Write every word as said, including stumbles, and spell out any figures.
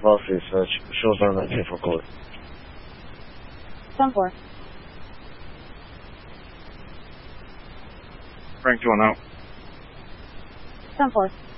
Wall Street search. Shows on that ten four code. ten four. Frank two one out. ten four.